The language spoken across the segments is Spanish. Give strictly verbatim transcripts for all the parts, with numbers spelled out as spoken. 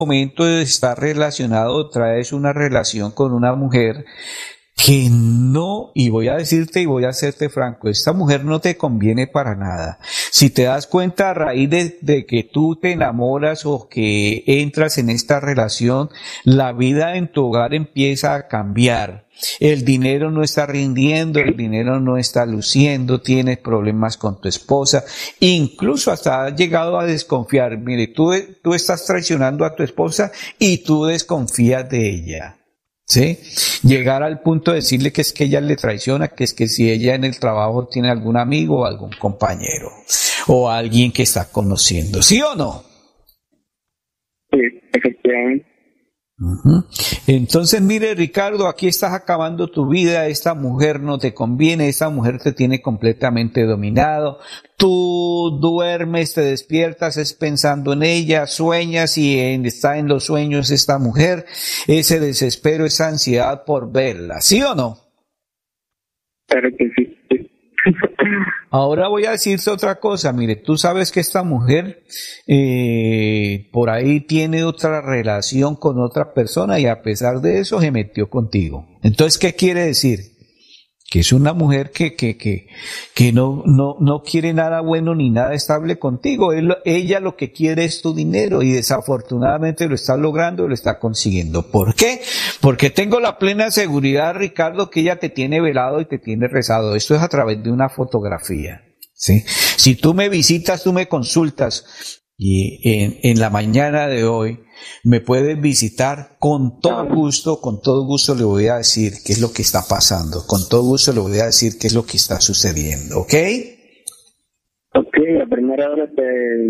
momento está relacionado, traes una relación con una mujer que no, y voy a decirte y voy a hacerte franco, esta mujer no te conviene para nada. Si te das cuenta a raíz de, de que tú te enamoras o que entras en esta relación, la vida en tu hogar empieza a cambiar. El dinero no está rindiendo, el dinero no está luciendo, tienes problemas con tu esposa, incluso hasta has llegado a desconfiar. Mire, tú, tú estás traicionando a tu esposa y tú desconfías de ella. ¿Sí? Llegar al punto de decirle que es que ella le traiciona, que es que si ella en el trabajo tiene algún amigo o algún compañero o alguien que está conociendo, ¿sí o no? Sí, efectivamente. Uh-huh. Entonces, mire, Ricardo, aquí estás acabando tu vida, esta mujer no te conviene, esta mujer te tiene completamente dominado, tú duermes, te despiertas, es pensando en ella, sueñas y en, está en los sueños esta mujer, ese desespero, esa ansiedad por verla, ¿sí o no? Claro que sí. Ahora voy a decirte otra cosa, mire, tú sabes que esta mujer eh, por ahí tiene otra relación con otra persona y a pesar de eso se metió contigo. Entonces, ¿qué quiere decir? Que es una mujer que que que que no no no quiere nada bueno ni nada estable contigo. Él, ella lo que quiere es tu dinero y desafortunadamente lo está logrando, lo está consiguiendo. ¿Por qué? Porque tengo la plena seguridad, Ricardo, que ella te tiene velado y te tiene rezado. Esto es a través de una fotografía, ¿sí? Si tú me visitas, tú me consultas y en en la mañana de hoy me puedes visitar con todo gusto, con todo gusto le voy a decir qué es lo que está pasando, con todo gusto le voy a decir qué es lo que está sucediendo, ¿ok? Ok, la primera hora te...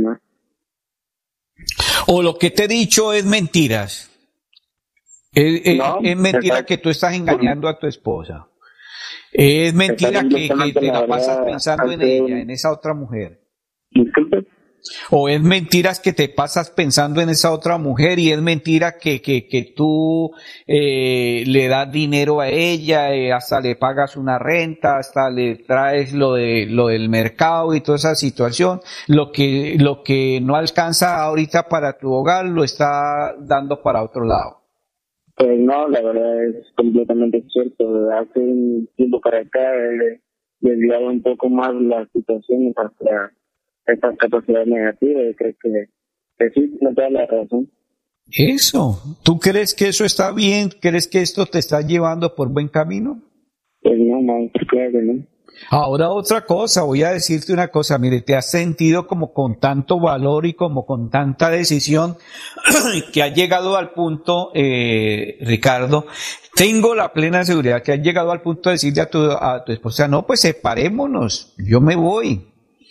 O lo que te he dicho es mentiras. Es, es, No, es mentira exacto. que tú estás engañando a tu esposa. Es mentira que, que te la pasas pensando en ella, en esa otra mujer. Disculpe. O es mentiras que te pasas pensando en esa otra mujer y es mentira que, que, que tú eh, le das dinero a ella, eh, hasta le pagas una renta, hasta le traes lo de lo del mercado y toda esa situación. Lo que, lo que no alcanza ahorita para tu hogar lo está dando para otro lado. Pues no, la verdad es completamente cierto. Hace un tiempo para acá he desviado un poco más la situación hacia esta capacidad negativa y creo que, que sí, tiene toda la razón. Eso, ¿tú crees que eso está bien? ¿Crees que esto te está llevando por buen camino? Pues no, no, claro que no. Ahora otra cosa, voy a decirte una cosa, mire, te has sentido como con tanto valor y como con tanta decisión que has llegado al punto, eh, Ricardo, tengo la plena seguridad que has llegado al punto de decirle a tu, a tu esposa, no, pues separémonos, yo me voy.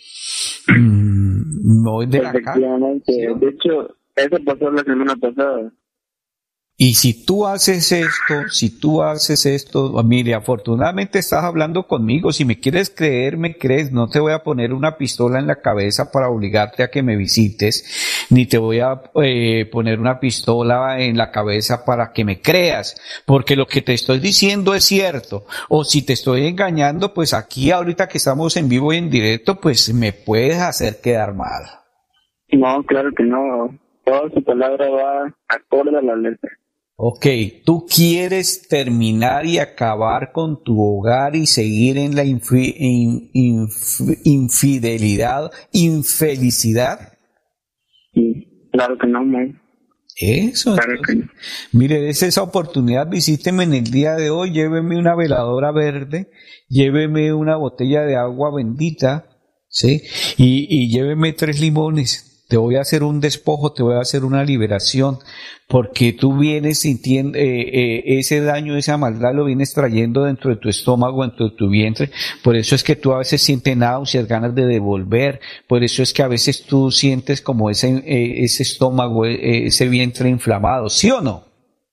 Mm, no es de la casa. Efectivamente, ¿Sí? de hecho, eso pasó la semana pasada. Y si tú haces esto, si tú haces esto, mire, afortunadamente estás hablando conmigo, si me quieres creer, me crees, no te voy a poner una pistola en la cabeza para obligarte a que me visites, ni te voy a eh, poner una pistola en la cabeza para que me creas, porque lo que te estoy diciendo es cierto, o si te estoy engañando, pues aquí ahorita que estamos en vivo y en directo, pues me puedes hacer quedar mal. No, claro que no. Toda su palabra va acorde a la letra. Ok, tú quieres terminar y acabar con tu hogar y seguir en la infi- in- inf- infidelidad, infelicidad. Sí, claro que no, man. Eso, Claro que no. mire, es esa oportunidad, visíteme en el día de hoy, lléveme una veladora verde, lléveme una botella de agua bendita, ¿sí? Y, y lléveme tres limones. Te voy a hacer un despojo, te voy a hacer una liberación, porque tú vienes sintiendo eh, eh, ese daño, esa maldad lo vienes trayendo dentro de tu estómago, dentro de tu vientre. Por eso es que tú a veces sientes náuseas, ganas de devolver. Por eso es que a veces tú sientes como ese eh, ese estómago, eh, ese vientre inflamado, ¿sí o no?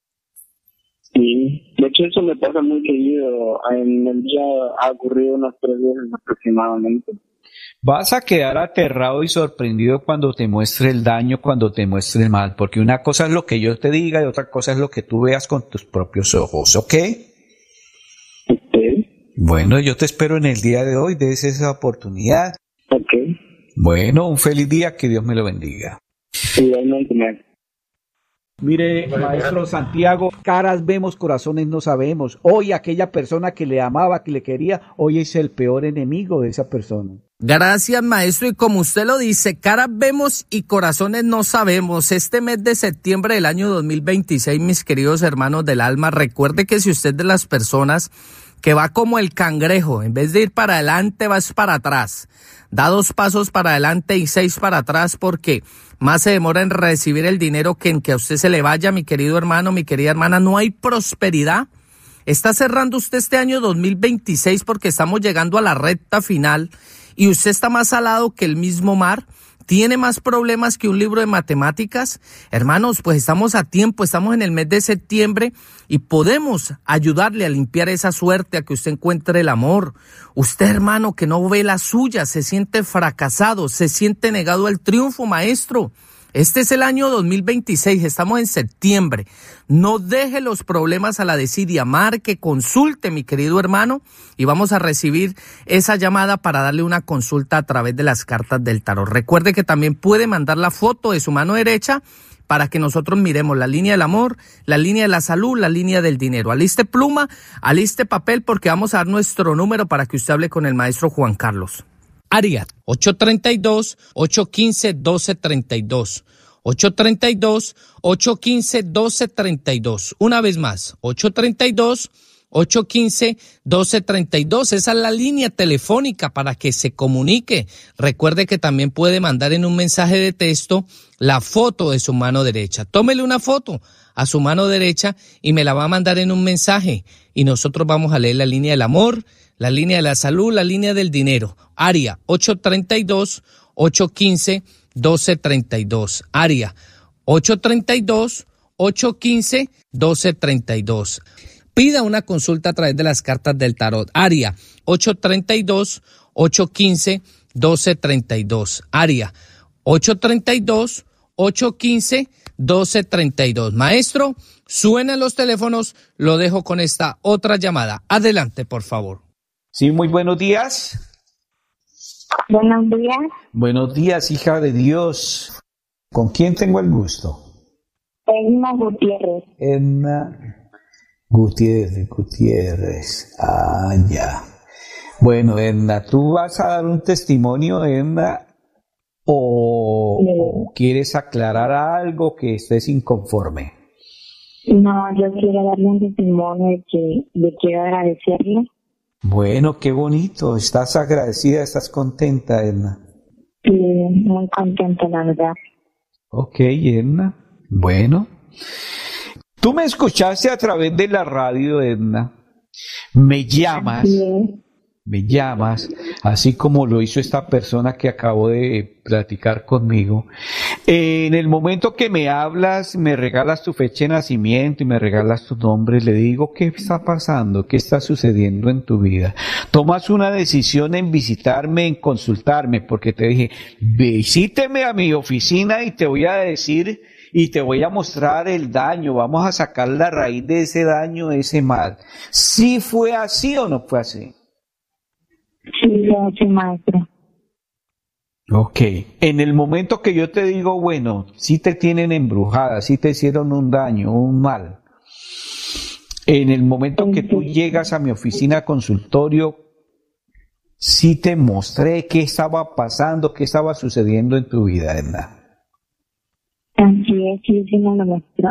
Sí, de hecho eso me pasa muy seguido. En el día ha ocurrido unas tres veces aproximadamente. Vas a quedar aterrado y sorprendido cuando te muestre el daño, cuando te muestre el mal, porque una cosa es lo que yo te diga y otra cosa es lo que tú veas con tus propios ojos, ¿ok? Ok, Bueno, yo te espero en el día de hoy, des esa oportunidad. ok. Bueno, un feliz día, que Dios me lo bendiga. Igualmente, man. Mire, maestro Santiago, caras vemos, corazones no sabemos. Hoy aquella persona que le amaba, que le quería, hoy es el peor enemigo de esa persona. Gracias, maestro. Y como usted lo dice, caras vemos y corazones no sabemos. Este mes de septiembre del año dos mil veintiséis, mis queridos hermanos del alma, recuerde que si usted es de las personas que va como el cangrejo, en vez de ir para adelante, vas para atrás. Da dos pasos para adelante y seis para atrás, porque más se demora en recibir el dinero que en que a usted se le vaya, mi querido hermano, mi querida hermana. No hay prosperidad. Está cerrando usted este año dos mil veintiséis porque estamos llegando a la recta final y usted está más salado que el mismo mar. ¿Tiene más problemas que un libro de matemáticas? Hermanos, pues estamos a tiempo, estamos en el mes de septiembre y podemos ayudarle a limpiar esa suerte, a que usted encuentre el amor. Usted, hermano, que no ve la suya, se siente fracasado, se siente negado al triunfo, maestro. Este es el año dos mil veintiséis, estamos en septiembre. No deje los problemas a la desidia, marque, consulte, mi querido hermano, y vamos a recibir esa llamada para darle una consulta a través de las cartas del tarot. Recuerde que también puede mandar la foto de su mano derecha para que nosotros miremos la línea del amor, la línea de la salud, la línea del dinero. Aliste pluma, aliste papel, porque vamos a dar nuestro número para que usted hable con el maestro Juan Carlos. Área ocho tres dos, ocho uno cinco, uno dos tres dos. ocho tres dos, ocho uno cinco, uno dos tres dos. Una vez más, ocho tres dos, ocho uno cinco, uno dos tres dos. Esa es la línea telefónica para que se comunique. Recuerde que también puede mandar en un mensaje de texto la foto de su mano derecha. Tómele una foto a su mano derecha y me la va a mandar en un mensaje. Y nosotros vamos a leer la línea del amor, la línea de la salud, la línea del dinero. Área ocho tres dos, ocho uno cinco, uno dos tres dos. Área ocho tres dos, ocho uno cinco, uno dos tres dos. Pida una consulta a través de las cartas del tarot. Área ocho tres dos, ocho uno cinco, uno dos tres dos. Área ocho tres dos, ocho uno cinco, uno dos tres dos. Maestro, suenan los teléfonos, lo dejo con esta otra llamada. Adelante, por favor. Sí, muy buenos días. Buenos días. Buenos días, hija de Dios. ¿Con quién tengo el gusto? Edna Gutiérrez. Edna Gutiérrez, Gutiérrez. Ah, ya. Bueno, Edna, ¿tú vas a dar un testimonio, Edna? ¿O, Sí. o quieres aclarar algo que estés inconforme? No, yo quiero darle un testimonio de que le quiero agradecerle. Bueno, qué bonito. ¿Estás agradecida? ¿Estás contenta, Edna? Y muy contenta, la verdad. Ok, Edna. Bueno. Tú me escuchaste a través de la radio, Edna. Me llamas. Así es. Me llamas, así como lo hizo esta persona que acabo de platicar conmigo. En el momento que me hablas, me regalas tu fecha de nacimiento y me regalas tu nombre, le digo, ¿qué está pasando? ¿Qué está sucediendo en tu vida? Tomas una decisión en visitarme, en consultarme, porque te dije, visíteme a mi oficina y te voy a decir y te voy a mostrar el daño, vamos a sacar la raíz de ese daño, de ese mal. ¿Sí fue así o no fue así? Sí, sí, maestro. Ok, en el momento que yo te digo, bueno, si te tienen embrujada, si te hicieron un daño, un mal, en el momento que tú llegas a mi oficina consultorio, sí te mostré qué estaba pasando, qué estaba sucediendo en tu vida, Edna. Así es, sí, sí me lo mostró.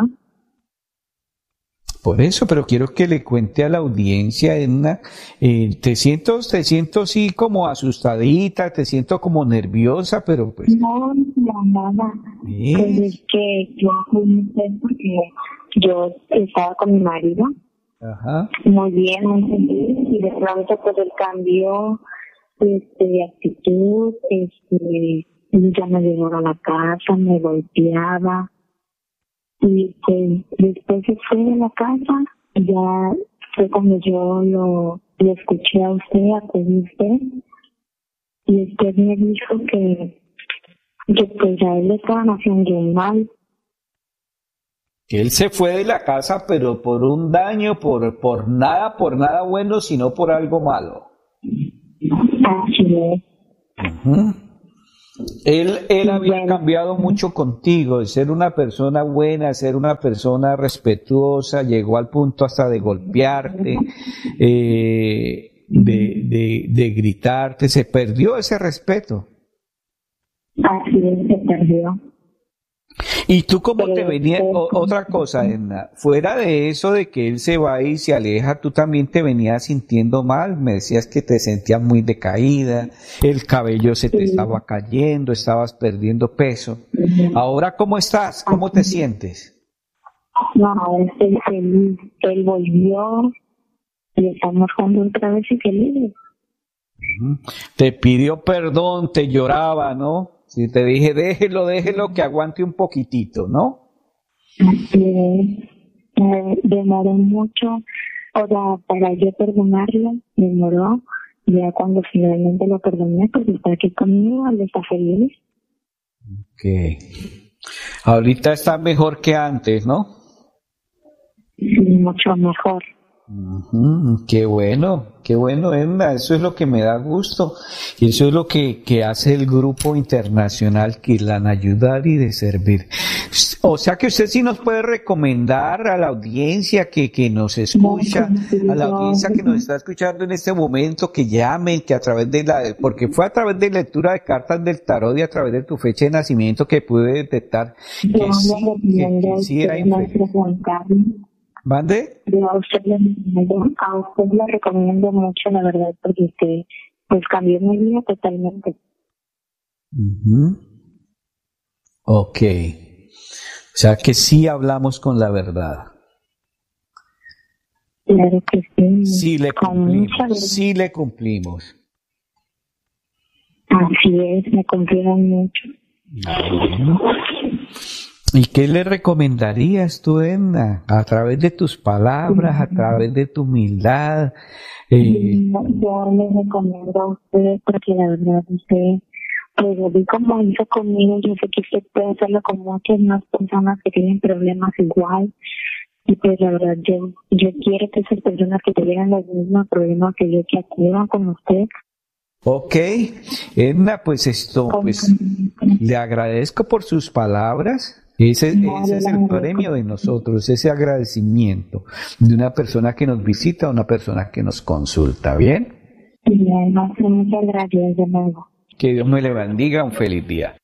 Por eso, pero quiero que le cuente a la audiencia, Edna, eh, te siento, te siento así como asustadita, te siento como nerviosa, pero pues... No, no, nada. ¿Eh? Pues es que yo fui usted porque yo estaba con mi marido. Ajá. Muy bien, muy feliz. Y de pronto pues él cambió este, de actitud, este, ya me llegó a la casa, me golpeaba. Y pues después se fue de la casa, ya fue cuando yo lo, lo escuché a usted, acudí a usted, y después me dijo que, que pues a él le estaban haciendo un mal. Que él se fue de la casa, pero por un daño, por, por nada, por nada bueno, sino por algo malo. Así es. Uh-huh. Él, él había cambiado mucho contigo, de ser una persona buena, de ser una persona respetuosa, llegó al punto hasta de golpearte, eh, de, de, de gritarte, se perdió ese respeto. Así es, se perdió. ¿Y tú cómo te venías? O, otra cosa, Edna, fuera de eso de que él se va y se aleja, tú también te venías sintiendo mal, me decías que te sentías muy decaída, el cabello se te estaba cayendo, estabas perdiendo peso. Ahora, ¿cómo estás? ¿Cómo te sientes? No, estoy feliz. Él volvió y estamos juntos otra vez y felices. Te pidió perdón, te lloraba, ¿no? Si te dije, déjelo, déjelo, que aguante un poquitito, ¿no? Así es. Eh, demoró mucho, o sea, para yo perdonarlo, demoró. Ya cuando finalmente lo perdoné, pues está aquí conmigo, él está feliz. Ok. Ahorita está mejor que antes, ¿no? Sí, mucho mejor. Uh-huh, qué bueno, qué bueno, Edna, eso es lo que me da gusto y eso es lo que, que hace el grupo internacional Kirlan, ayudar y de servir. O sea que usted sí nos puede recomendar a la audiencia que, que nos escucha, a la audiencia que nos está escuchando en este momento, que llamen, que a través de la, porque fue a través de lectura de cartas del tarot y a través de tu fecha de nacimiento que pude detectar que Yo sí, que, que sí era infeliz. ¿Mande? Yo a usted, le, a usted le recomiendo mucho, la verdad, porque usted pues cambió mi vida totalmente. Uh-huh. Ok. O sea que sí hablamos con la verdad. Claro que sí. Sí le cumplimos. Sí le cumplimos. Así es, me confían mucho. Bueno. ¿Y qué le recomendarías tú, Edna? A través de tus palabras, a través de tu humildad. Eh... Yo le recomiendo a usted, porque la verdad usted, pues lo vi como hizo conmigo, yo sé que usted puede hacerlo con muchas más personas que tienen problemas igual. Y pues la verdad yo, yo quiero que esas personas que tuvieran los mismos problemas que yo, que acudan con usted. Ok, Edna, pues esto, pues le agradezco por sus palabras. Ese, ese es el premio de nosotros, ese agradecimiento de una persona que nos visita, una persona que nos consulta, ¿bien? Bien, muchas gracias de nuevo. Que Dios me le bendiga, un feliz día.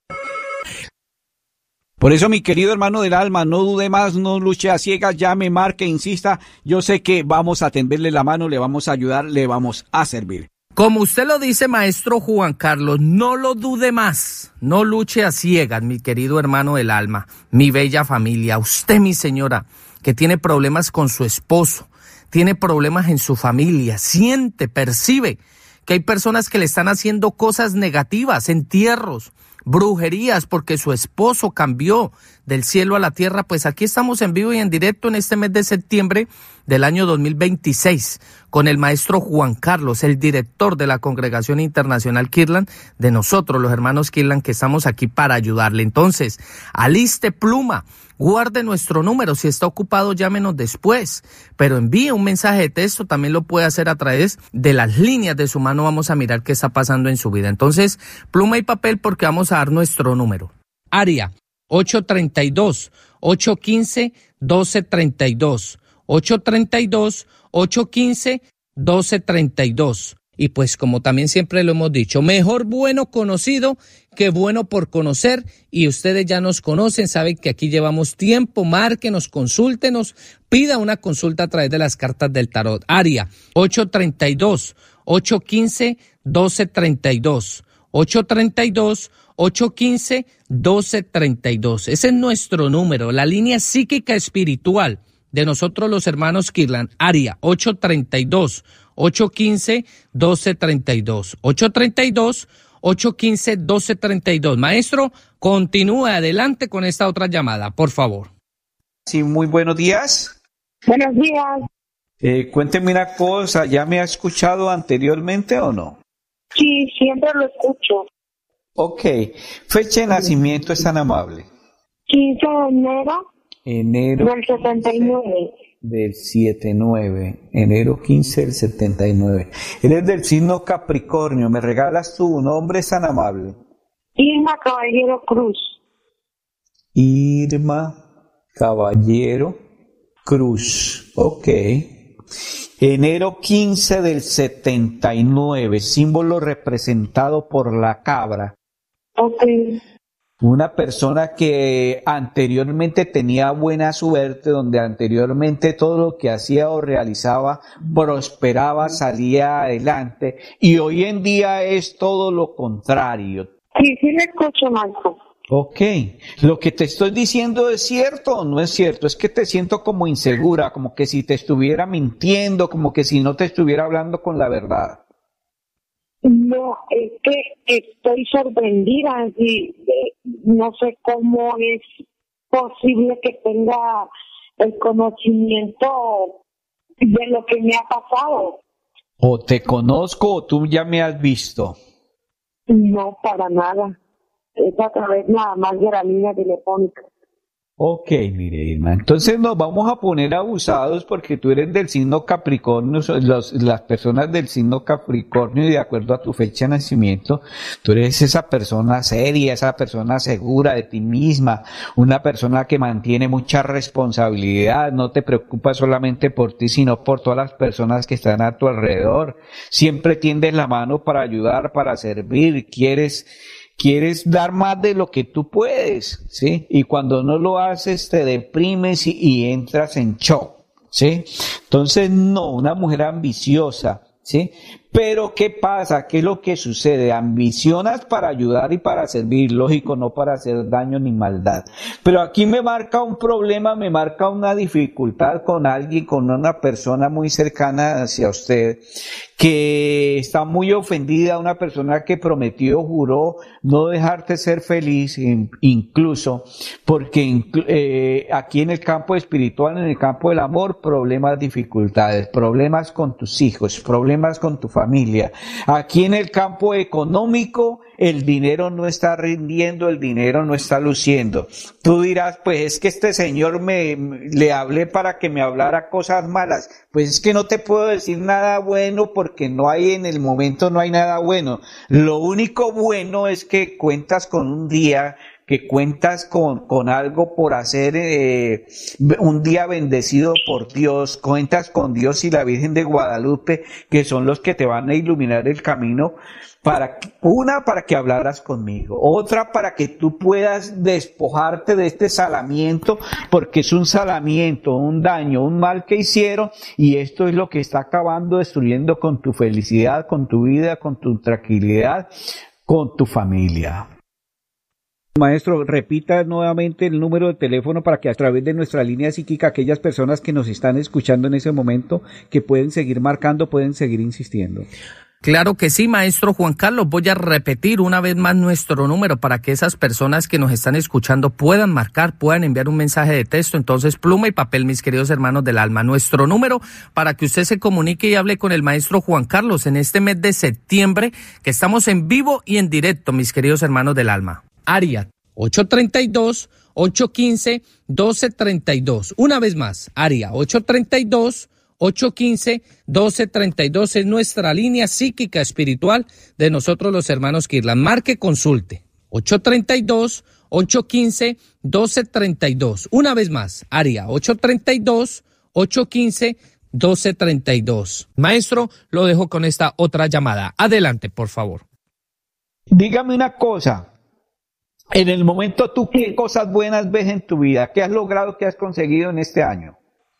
Por eso, mi querido hermano del alma, no dude más, no luche a ciegas, llame, marque, insista. Yo sé que vamos a tenderle la mano, le vamos a ayudar, le vamos a servir. Como usted lo dice, maestro Juan Carlos, no lo dude más, no luche a ciegas, mi querido hermano del alma, mi bella familia, usted, mi señora, que tiene problemas con su esposo, tiene problemas en su familia, siente, percibe que hay personas que le están haciendo cosas negativas, entierros, brujerías, porque su esposo cambió del cielo a la tierra. Pues aquí estamos en vivo y en directo en este mes de septiembre del año dos mil veintiséis con el maestro Juan Carlos, el director de la Congregación Internacional Kirlan, de nosotros los hermanos Kirlan, que estamos aquí para ayudarle. Entonces, aliste pluma, guarde nuestro número, si está ocupado llámenos después, pero envíe un mensaje de texto, también lo puede hacer a través de las líneas de su mano, vamos a mirar qué está pasando en su vida. Entonces, pluma y papel, porque vamos a dar nuestro número. Área ocho tres dos, ocho uno cinco, uno dos tres dos, ocho tres dos, ocho uno cinco, uno dos tres dos. Y pues como también siempre lo hemos dicho, mejor bueno conocido que bueno por conocer, y ustedes ya nos conocen, saben que aquí llevamos tiempo. Márquenos, consúltenos, pida una consulta a través de las cartas del tarot. Área ocho tres dos, ocho uno cinco, uno dos tres dos, ocho tres dos, ocho uno cinco, uno dos tres dos. Ese es nuestro número, la línea psíquica espiritual de nosotros los hermanos Kirlan. Área ocho tres dos, ocho uno cinco, uno dos tres dos, ocho tres dos, ocho uno cinco, uno dos tres dos. Maestro, continúe adelante con esta otra llamada, por favor. Sí, muy buenos días. Buenos días. Eh, cuénteme una cosa, ¿ya me ha escuchado anteriormente o no? Sí, siempre lo escucho. Ok, fecha de nacimiento es tan amable. quince de enero Enero del setenta y nueve. Del setenta y nueve, enero quince del setenta y nueve. Él es del signo Capricornio, ¿me regalas tu nombre, es tan amable? Irma Caballero Cruz. Irma Caballero Cruz, ok. Enero quince del setenta y nueve, símbolo representado por la cabra. Ok. Una persona que anteriormente tenía buena suerte, donde anteriormente todo lo que hacía o realizaba prosperaba, salía adelante, y hoy en día es todo lo contrario. Sí, sí le escucho, Marco. Ok, lo que te estoy diciendo es cierto o no es cierto, es que te siento como insegura, como que si te estuviera mintiendo, como que si no te estuviera hablando con la verdad. No, es que estoy sorprendida y eh, no sé cómo es posible que tenga el conocimiento de lo que me ha pasado. O te conozco o tú ya me has visto. No, para nada. Es a través nada más de la línea telefónica. Ok, mire, Irma, entonces nos vamos a poner abusados porque tú eres del signo Capricornio, los, las personas del signo Capricornio, y de acuerdo a tu fecha de nacimiento, tú eres esa persona seria, esa persona segura de ti misma, una persona que mantiene mucha responsabilidad, no te preocupas solamente por ti, sino por todas las personas que están a tu alrededor, siempre tiendes la mano para ayudar, para servir, quieres... Quieres dar más de lo que tú puedes, ¿sí? Y cuando no lo haces te deprimes y, y entras en shock, ¿sí? Entonces, no, una mujer ambiciosa, ¿sí? Pero, ¿qué pasa? ¿Qué es lo que sucede? Ambicionas para ayudar y para servir, lógico, no para hacer daño ni maldad. Pero aquí me marca un problema, me marca una dificultad con alguien, con una persona muy cercana hacia usted, que está muy ofendida, una persona que prometió, juró no dejarte ser feliz, incluso, porque eh, aquí en el campo espiritual, en el campo del amor, problemas, dificultades, problemas con tus hijos, problemas con tu familia. Aquí en el campo económico, el dinero no está rindiendo, el dinero no está luciendo. Tú dirás, pues es que este señor me, le hablé para que me hablara cosas malas. Pues es que no te puedo decir nada bueno porque no hay, en el momento no hay nada bueno. Lo único bueno es que cuentas con un día, que cuentas con, con algo por hacer, eh, un día bendecido por Dios, cuentas con Dios y la Virgen de Guadalupe, que son los que te van a iluminar el camino, para, una, para que hablaras conmigo, otra, para que tú puedas despojarte de este salamiento, porque es un salamiento, un daño, un mal que hicieron, y esto es lo que está acabando, destruyendo con tu felicidad, con tu vida, con tu tranquilidad, con tu familia. Maestro, repita nuevamente el número de teléfono para que a través de nuestra línea psíquica aquellas personas que nos están escuchando en ese momento, que pueden seguir marcando, pueden seguir insistiendo. Claro que sí, maestro Juan Carlos. Voy a repetir una vez más nuestro número para que esas personas que nos están escuchando puedan marcar, puedan enviar un mensaje de texto. Entonces, pluma y papel, mis queridos hermanos del alma. Nuestro número para que usted se comunique y hable con el maestro Juan Carlos en este mes de septiembre, que estamos en vivo y en directo, mis queridos hermanos del alma. Área ocho tres dos, ocho uno cinco, uno dos tres dos. Una vez más, área ocho tres dos, ocho uno cinco, uno dos tres dos es nuestra línea psíquica espiritual de nosotros los hermanos Kirlan. Marque, consulte. ocho tres dos, ocho uno cinco, uno dos tres dos. Una vez más, área ocho tres dos, ocho uno cinco, uno dos tres dos. Maestro, lo dejo con esta otra llamada. Adelante, por favor. Dígame una cosa. En el momento, ¿tú qué cosas buenas ves en tu vida? ¿Qué has logrado, qué has conseguido en este año?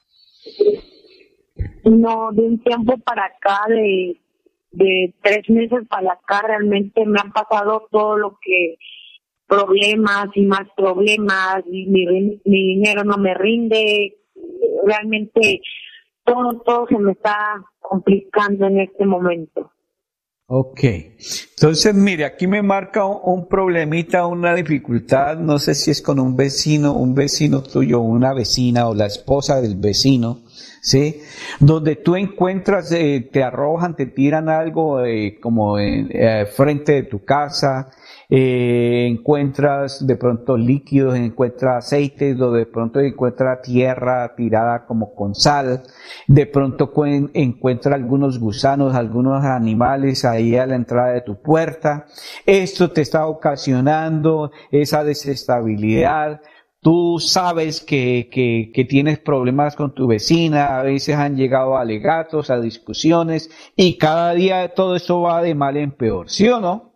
No, de un tiempo para acá, de, de tres meses para acá, realmente me han pasado todo lo que, problemas y más problemas, y mi, mi dinero no me rinde, realmente todo, todo se me está complicando en este momento. Ok, entonces mire, aquí me marca un, un problemita, una dificultad, no sé si es con un vecino, un vecino tuyo, una vecina o la esposa del vecino, ¿sí? Donde tú encuentras, eh, te arrojan, te tiran algo eh, como en, eh, frente de tu casa, eh, encuentras de pronto líquidos, encuentras aceites, o de pronto encuentras tierra tirada como con sal, de pronto cuen, encuentras algunos gusanos, algunos animales ahí a la entrada de tu puerta. Esto te está ocasionando esa desestabilidad. Tú sabes que, que, que tienes problemas con tu vecina, a veces han llegado a alegatos, a discusiones, y cada día todo esto va de mal en peor, ¿sí o no?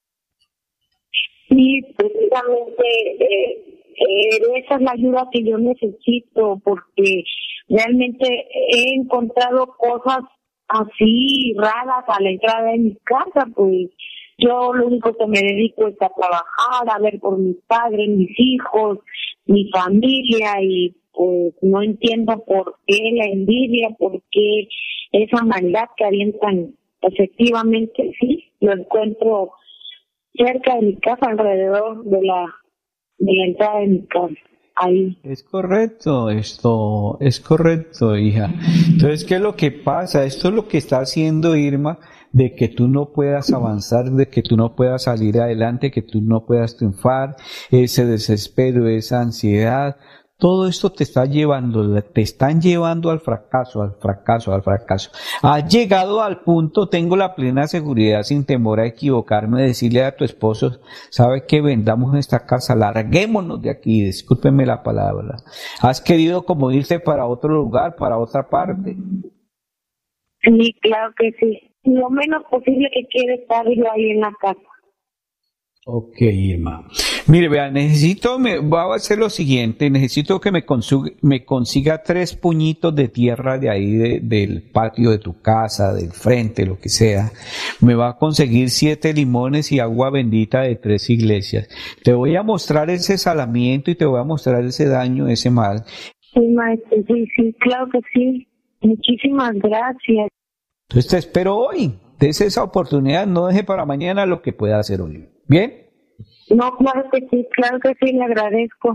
Sí, precisamente eh, eh, esa es la ayuda que yo necesito, porque realmente he encontrado cosas así raras a la entrada de mi casa. Pues yo lo único que me dedico es a trabajar, a ver por mis padres, mis hijos, mi familia, y pues no entiendo por qué la envidia, por qué esa maldad que avientan. Efectivamente, sí, lo encuentro cerca de mi casa, alrededor de la, de la entrada de mi casa. Ahí. Es correcto, esto es correcto, hija. Entonces, ¿qué es lo que pasa? Esto es lo que está haciendo Irma, de que tú no puedas avanzar, de que tú no puedas salir adelante, que tú no puedas triunfar, ese desespero, esa ansiedad. Todo esto te está llevando, te están llevando al fracaso, al fracaso, al fracaso. Has llegado al punto, tengo la plena seguridad, sin temor a equivocarme, de decirle a tu esposo, ¿sabe qué? Vendamos esta casa, larguémonos de aquí, discúlpeme la palabra. Has querido como irte para otro lugar, para otra parte. Sí, claro que sí. Lo menos posible que quiero estar yo ahí en la casa. Ok, Irma. Mire, vea, necesito, me, voy a hacer lo siguiente, necesito que me, consiga, me consiga tres puñitos de tierra de ahí, de, del patio de tu casa, del frente, lo que sea. Me va a conseguir siete limones y agua bendita de tres iglesias. Te voy a mostrar ese salamiento y te voy a mostrar ese daño, ese mal. Sí, maestro, sí, sí, claro que sí. Muchísimas gracias. Entonces te espero hoy. Dese esa oportunidad, no deje para mañana lo que pueda hacer hoy. ¿Bien? No, claro que sí, claro que sí, le agradezco.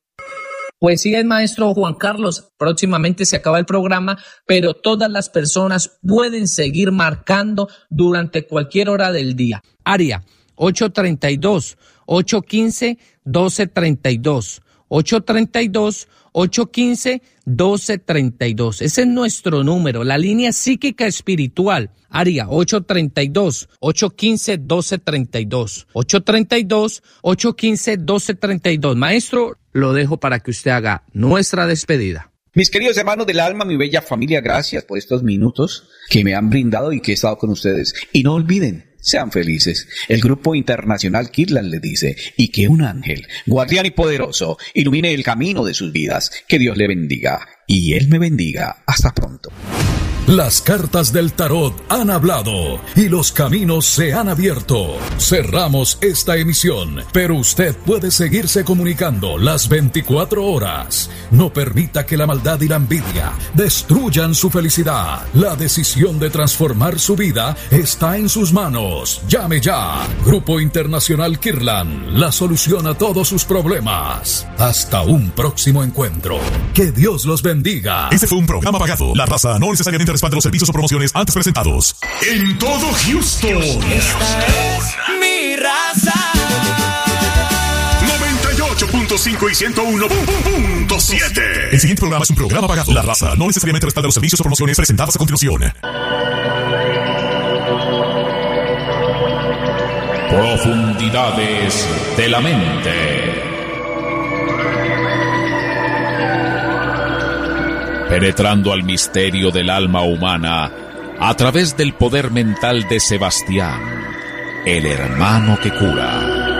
Pues sí, el maestro Juan Carlos, próximamente se acaba el programa, pero todas las personas pueden seguir marcando durante cualquier hora del día. Área ocho treinta y dos, ocho quince, doce treinta y dos. ocho treinta y dos, ocho quince, doce treinta y dos. Ese es nuestro número, la línea psíquica espiritual. Área ocho treinta y dos, ocho quince, doce treinta y dos. ocho treinta y dos, ocho quince, doce treinta y dos. Maestro, lo dejo para que usted haga nuestra despedida. Mis queridos hermanos del alma, mi bella familia, gracias por estos minutos que me han brindado y que he estado con ustedes. Y no olviden, sean felices. El Grupo Internacional Kirtland le dice, y que un ángel, guardián y poderoso, ilumine el camino de sus vidas. Que Dios le bendiga, y Él me bendiga. Hasta pronto. Las cartas del tarot han hablado y los caminos se han abierto. Cerramos esta emisión, pero usted puede seguirse comunicando las veinticuatro horas. No permita que la maldad y la envidia destruyan su felicidad. La decisión de transformar su vida está en sus manos. Llame ya. Grupo Internacional Kirtland, la solución a todos sus problemas. Hasta un próximo encuentro. Que Dios los bendiga. Este fue un programa pagado. La raza no necesariamente respalda los servicios o promociones antes presentados. En todo Houston. Esta es mi raza. noventa y ocho punto cinco y ciento uno punto siete. El siguiente programa es un programa pagado. La raza no necesariamente respalda los servicios o promociones presentadas a continuación. Profundidades de la mente. Penetrando al misterio del alma humana a través del poder mental de Sebastián, el hermano que cura.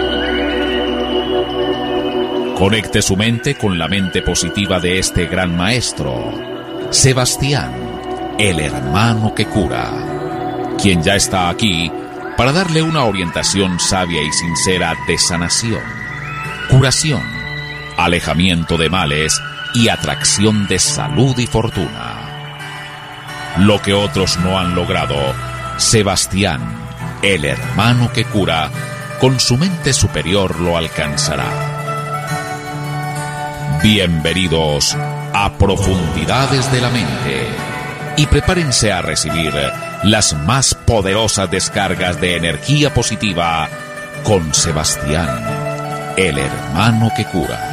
Conecte su mente con la mente positiva de este gran maestro, Sebastián, el hermano que cura, quien ya está aquí para darle una orientación sabia y sincera de sanación, curación, alejamiento de males y atracción de salud y fortuna. Lo que otros no han logrado, Sebastián, el hermano que cura, con su mente superior lo alcanzará. Bienvenidos a a profundidades de la mente y prepárense a recibir las más poderosas descargas de energía positiva con Sebastián, el hermano que cura.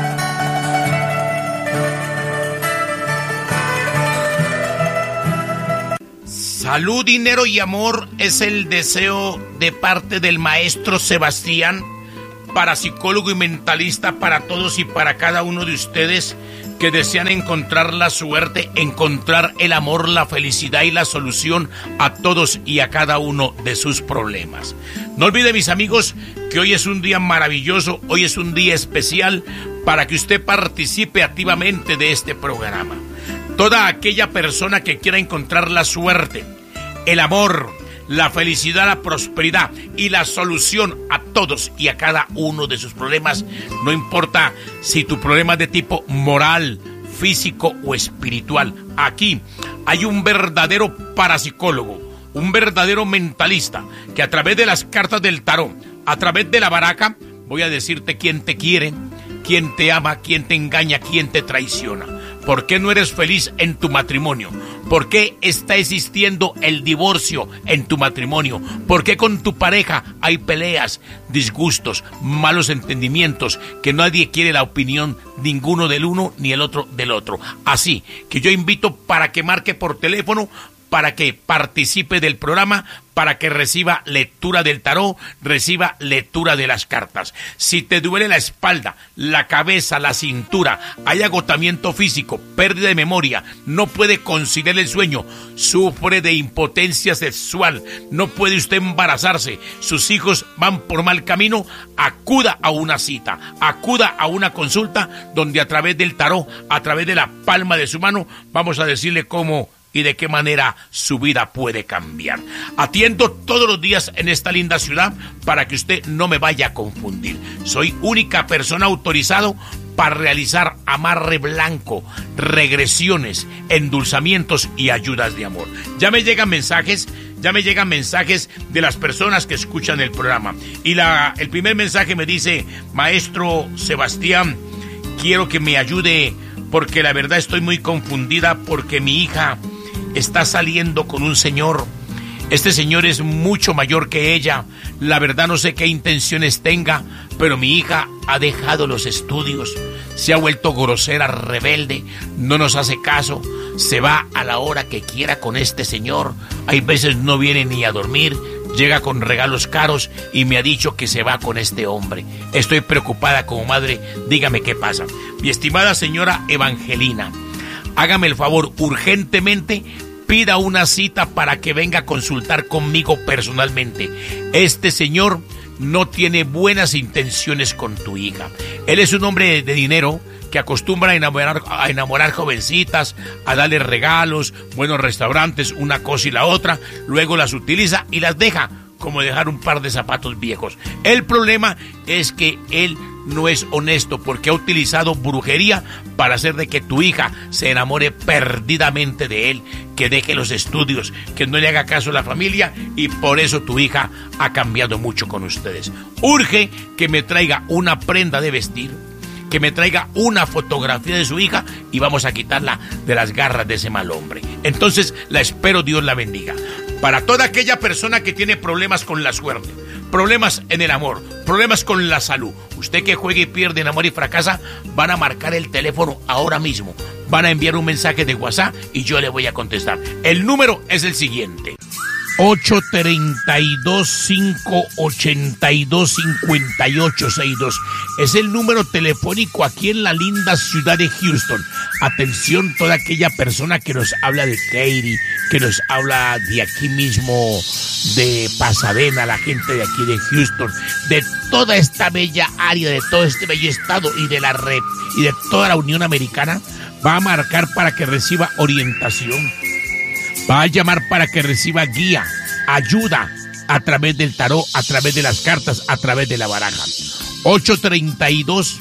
Salud, dinero y amor es el deseo de parte del maestro Sebastián, parapsicólogo y mentalista, para todos y para cada uno de ustedes que desean encontrar la suerte, encontrar el amor, la felicidad y la solución a todos y a cada uno de sus problemas. No olviden, mis amigos, que hoy es un día maravilloso, hoy es un día especial para que usted participe activamente de este programa. Toda aquella persona que quiera encontrar la suerte, el amor, la felicidad, la prosperidad y la solución a todos y a cada uno de sus problemas, no importa si tu problema es de tipo moral, físico o espiritual. Aquí hay un verdadero parapsicólogo, un verdadero mentalista, que a través de las cartas del tarot, a través de la baraja, voy a decirte quién te quiere, quién te ama, quién te engaña, quién te traiciona. ¿Por qué no eres feliz en tu matrimonio? ¿Por qué está existiendo el divorcio en tu matrimonio? ¿Por qué con tu pareja hay peleas, disgustos, malos entendimientos, que nadie quiere la opinión ninguno del uno ni el otro del otro? Así que yo invito para que marque por teléfono, para que participe del programa, para que reciba lectura del tarot, reciba lectura de las cartas. Si te duele la espalda, la cabeza, la cintura, hay agotamiento físico, pérdida de memoria, no puede conciliar el sueño, sufre de impotencia sexual, no puede usted embarazarse, sus hijos van por mal camino, acuda a una cita, acuda a una consulta donde a través del tarot, a través de la palma de su mano, vamos a decirle cómo y de qué manera su vida puede cambiar. Atiendo todos los días en esta linda ciudad para que usted no me vaya a confundir. Soy única persona autorizado para realizar amarre blanco, regresiones, endulzamientos y ayudas de amor. Ya me llegan mensajes, ya me llegan mensajes de las personas que escuchan el programa. Y la, el primer mensaje me dice: maestro Sebastián, quiero que me ayude porque la verdad estoy muy confundida porque mi hija está saliendo con un señor. Este señor es mucho mayor que ella. La verdad no sé qué intenciones tenga, pero mi hija ha dejado los estudios, se ha vuelto grosera, rebelde, no nos hace caso, se va a la hora que quiera con este señor. Hay veces no viene ni a dormir, llega con regalos caros y me ha dicho que se va con este hombre. Estoy preocupada como madre, dígame qué pasa. Mi estimada señora Evangelina, hágame el favor, urgentemente pida una cita para que venga a consultar conmigo personalmente. Este señor no tiene buenas intenciones con tu hija. Él es un hombre de dinero que acostumbra a enamorar, a enamorar jovencitas, a darles regalos, buenos restaurantes, una cosa y la otra, luego las utiliza y las deja como dejar un par de zapatos viejos. El problema es que él no es honesto porque ha utilizado brujería para hacer de que tu hija se enamore perdidamente de él, que deje los estudios, que no le haga caso a la familia, y por eso tu hija ha cambiado mucho con ustedes. Urge que me traiga una prenda de vestir, que me traiga una fotografía de su hija y vamos a quitarla de las garras de ese mal hombre. Entonces la espero, Dios la bendiga. Para toda aquella persona que tiene problemas con la suerte, problemas en el amor, problemas con la salud, usted que juega y pierde en amor y fracasa, van a marcar el teléfono ahora mismo, van a enviar un mensaje de WhatsApp y yo le voy a contestar. El número es el siguiente: ocho tres dos, cinco ocho dos, cinco ocho seis dos. Es el número telefónico aquí en la linda ciudad de Houston. Atención, toda aquella persona que nos habla de Katy, que nos habla de aquí mismo, de Pasadena, la gente de aquí de Houston, de toda esta bella área, de todo este bello estado y de la red y de toda la Unión Americana, va a marcar para que reciba orientación. Va a llamar para que reciba guía, ayuda a través del tarot, a través de las cartas, a través de la baraja. ocho tres dos,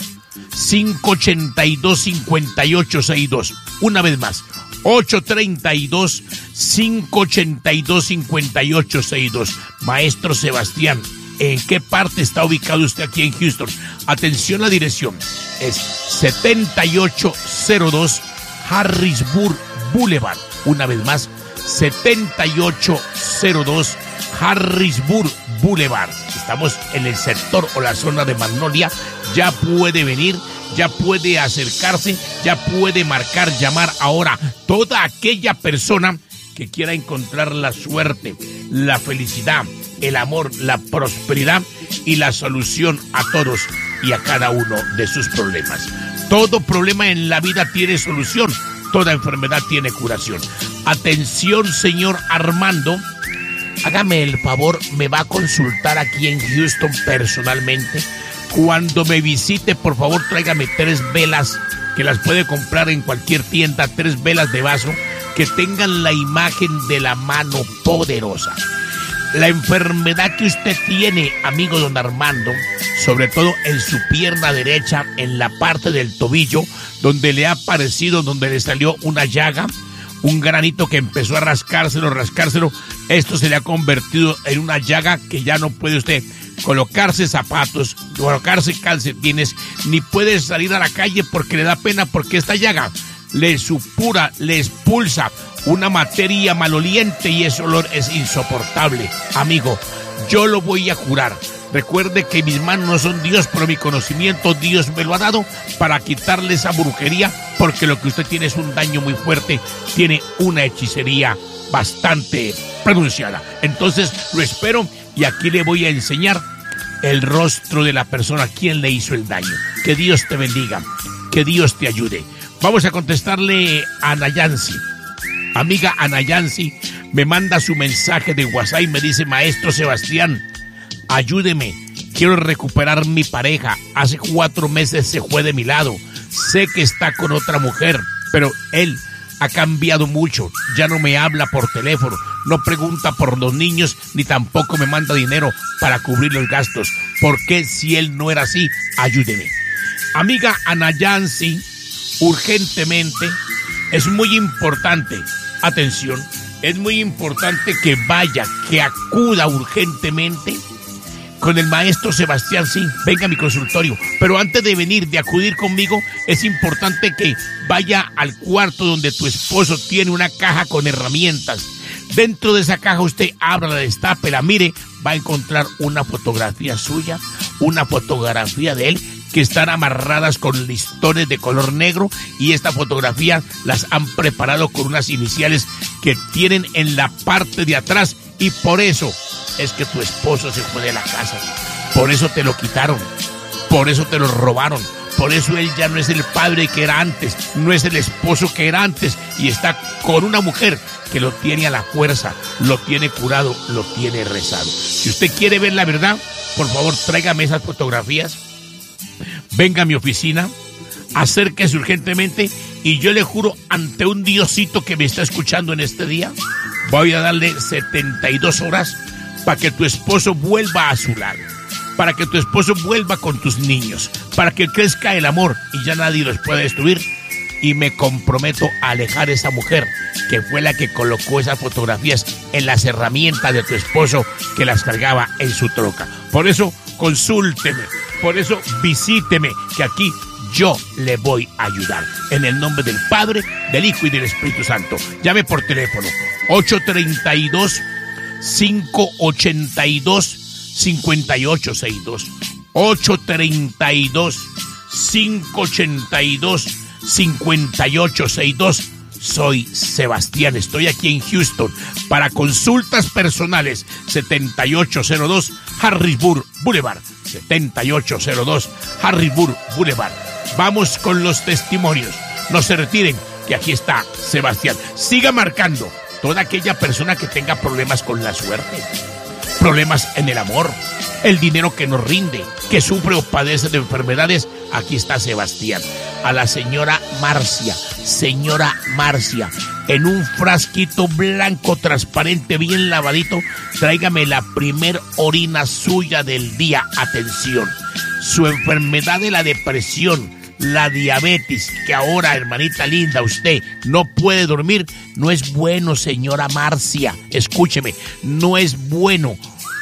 cinco ocho dos, cinco ocho seis dos. Una vez más, ocho tres dos, cinco ocho dos, cinco ocho seis dos. Maestro Sebastián, ¿en qué parte está ubicado usted aquí en Houston? Atención, la dirección es setenta y ocho cero dos Harrisburg Boulevard. Una vez más, setenta y ocho cero dos Harrisburg Boulevard. Estamos en el sector o la zona de Magnolia. Ya puede venir, ya puede acercarse, ya puede marcar, llamar ahora. Toda aquella persona que quiera encontrar la suerte, la felicidad, el amor, la prosperidad y la solución a todos y a cada uno de sus problemas. Todo problema en la vida tiene solución, toda enfermedad tiene curación. Atención, señor Armando, hágame el favor, me va a consultar aquí en Houston personalmente. Cuando me visite, por favor, tráigame tres velas que las puede comprar en cualquier tienda, tres velas de vaso que tengan la imagen de la mano poderosa. La enfermedad que usted tiene, amigo don Armando, sobre todo en su pierna derecha, en la parte del tobillo, donde le ha aparecido, donde le salió una llaga, un granito que empezó a rascárselo, rascárselo, esto se le ha convertido en una llaga que ya no puede usted colocarse zapatos, colocarse calcetines, ni puede salir a la calle porque le da pena, porque esta llaga le supura, le expulsa una materia maloliente y ese olor es insoportable. Amigo, yo lo voy a curar. Recuerde que mis manos no son Dios, pero mi conocimiento Dios me lo ha dado para quitarle esa brujería, porque lo que usted tiene es un daño muy fuerte, tiene una hechicería bastante pronunciada. Entonces lo espero y aquí le voy a enseñar el rostro de la persona a quien le hizo el daño. Que Dios te bendiga, que Dios te ayude. Vamos a contestarle a Nayansi. Amiga Anayansi me manda su mensaje de WhatsApp y me dice: maestro Sebastián, ayúdeme, quiero recuperar mi pareja. Hace cuatro meses se fue de mi lado. Sé que está con otra mujer, pero él ha cambiado mucho. Ya no me habla por teléfono, no pregunta por los niños, ni tampoco me manda dinero para cubrir los gastos. ¿Por qué, si él no era así? Ayúdeme. Amiga Anayansi, urgentemente, es muy importante, atención, es muy importante que vaya, que acuda urgentemente con el maestro Sebastián. Sí, venga a mi consultorio, pero antes de venir, de acudir conmigo, es importante que vaya al cuarto donde tu esposo tiene una caja con herramientas. Dentro de esa caja usted abra, la destape, la mire, va a encontrar una fotografía suya, una fotografía de él, que están amarradas con listones de color negro, y esta fotografía las han preparado con unas iniciales que tienen en la parte de atrás, y por eso es que tu esposo se fue de la casa, por eso te lo quitaron, por eso te lo robaron, por eso él ya no es el padre que era antes, no es el esposo que era antes, y está con una mujer que lo tiene a la fuerza, lo tiene curado, lo tiene rezado. Si usted quiere ver la verdad, por favor tráigame esas fotografías, venga a mi oficina, acérquese urgentemente, y yo le juro ante un Diosito que me está escuchando en este día, voy a darle setenta y dos horas para que tu esposo vuelva a su lado, para que tu esposo vuelva con tus niños, para que crezca el amor y ya nadie los puede destruir. Y me comprometo a alejar a esa mujer que fue la que colocó esas fotografías en las herramientas de tu esposo, que las cargaba en su troca. Por eso consúlteme, por eso visíteme, que aquí yo le voy a ayudar. En el nombre del Padre, del Hijo y del Espíritu Santo. Llame por teléfono ocho treinta y dos, cinco ochenta y dos, cincuenta y ocho sesenta y dos. ocho treinta y dos, cinco ochenta y dos, cincuenta y ocho sesenta y dos. Soy Sebastián, estoy aquí en Houston para consultas personales. Setenta y ocho cero dos Harrisburg Boulevard, setenta y ocho cero dos Harrisburg Boulevard. Vamos con los testimonios, no se retiren, que aquí está Sebastián. Siga marcando. Toda aquella persona que tenga problemas con la suerte, problemas en el amor, el dinero que nos rinde, que sufre o padece de enfermedades, aquí está Sebastián. A la señora Marcia, señora Marcia, en un frasquito blanco transparente bien lavadito, tráigame la primer orina suya del día. Atención, su enfermedad de la depresión, la diabetes, que ahora, hermanita linda, usted no puede dormir, no es bueno, señora Marcia, escúcheme, no es bueno.